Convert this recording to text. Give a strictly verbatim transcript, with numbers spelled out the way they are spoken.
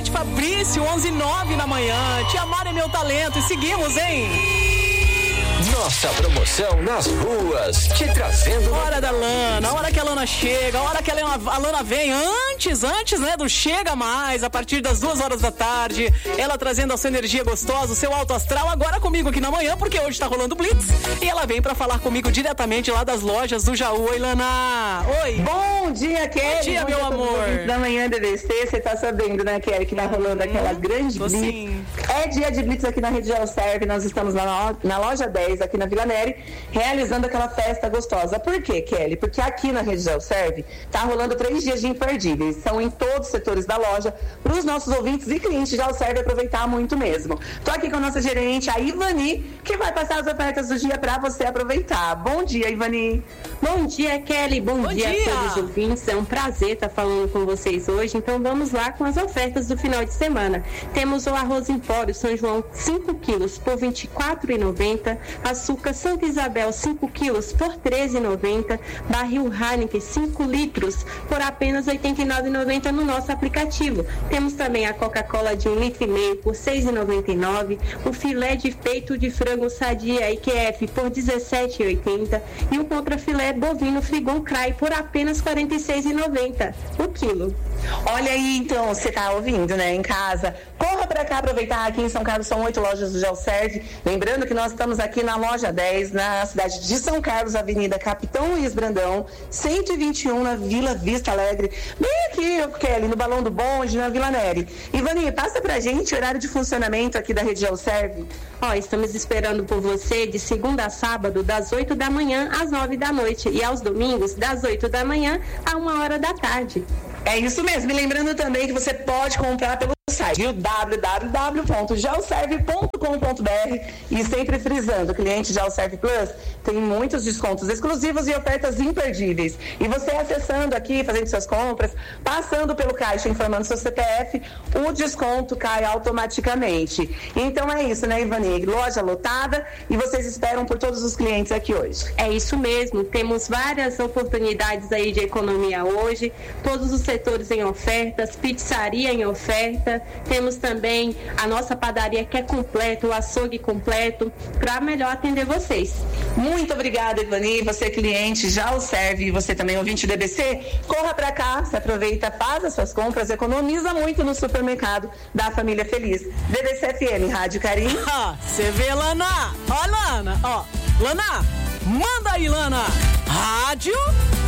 Beth Fabrício, onze e nove na manhã. Tia Mara é meu talento e seguimos, hein? Nossa promoção nas ruas, te trazendo... Hora da Lana, a hora que a Lana chega, a hora que a Lana, a Lana vem, antes, antes, né, do Chega Mais, a partir das duas horas da tarde, ela trazendo a sua energia gostosa, o seu alto astral, agora comigo aqui na manhã, porque hoje tá rolando Blitz, e ela vem pra falar comigo diretamente lá das lojas do Jaú. Oi, Lana! Oi! Bom dia, Kelly! Bom dia, Bom meu dia amor! Da manhã D V C, você tá sabendo, né, Kelly, que tá rolando aquela grande Tô Blitz. sim. É dia de Blitz aqui na Rede Geoserve, nós estamos na, na loja dez, aqui na Vila Neri, realizando aquela festa gostosa. Por quê, Kelly? Porque aqui na Rede Geoserve tá rolando três dias de imperdíveis. São em todos os setores da loja, para os nossos ouvintes e clientes de Geoserve aproveitar muito mesmo. Tô aqui com a nossa gerente, a Ivani, que vai passar as ofertas do dia para você aproveitar. Bom dia, Ivani. Bom dia, Kelly. Bom, Bom dia, dia a todos os ouvintes. É um prazer estar falando com vocês hoje. Então vamos lá com as ofertas do final de semana. Temos o arroz Empório São João cinco quilos por vinte e quatro reais e noventa centavos. Açúcar Santa Isabel cinco quilos por treze reais e noventa centavos. Barril Heineken cinco litros por apenas oitenta e nove reais e noventa centavos no nosso aplicativo. Temos também a Coca-Cola de um litro e meio por seis reais e noventa e nove centavos. O filé de peito de frango Sadia I Q F por dezessete reais e oitenta centavos. E o contrafilé bovino Frigon Cray por apenas quarenta e seis reais e noventa centavos o quilo. Olha aí, então, você tá ouvindo, né, em casa. Corra pra cá aproveitar. Aqui em São Carlos são oito lojas do Geoserve. Lembrando que nós estamos aqui na loja dez, na cidade de São Carlos, Avenida Capitão Luiz Brandão, cento e vinte e um, na Vila Vista Alegre. Bem aqui, Kelly, no Balão do Bonde, na Vila Neri. Ivani, passa pra gente o horário de funcionamento aqui da Rede Geoserve. Ó, estamos esperando por você de segunda a sábado, das oito da manhã às nove da noite. E aos domingos, das oito da manhã a uma hora da tarde. É isso mesmo. E lembrando também que você pode comprar pelo site w w w ponto geoserve ponto com ponto b r e sempre frisando, o cliente Geoserve Plus tem muitos descontos exclusivos e ofertas imperdíveis. E você acessando aqui, fazendo suas compras, passando pelo caixa, informando seu C P F, o desconto cai automaticamente. Então é isso, né, Ivani? Loja lotada e vocês esperam por todos os clientes aqui hoje. É isso mesmo, temos várias oportunidades aí de economia hoje, todos os setores em ofertas, pizzaria em oferta, temos também a nossa padaria que é completa, o açougue completo, para melhor atender vocês. Muito obrigada, Ivani, você cliente, já o serve, e você também ouvinte do D B C, corra para cá, se aproveita, faz as suas compras, economiza muito no supermercado da família feliz. D B C F M, Rádio Carinho. Ah, você vê, Lana? Ó, Lana, ó, Lana, manda aí, Lana. Rádio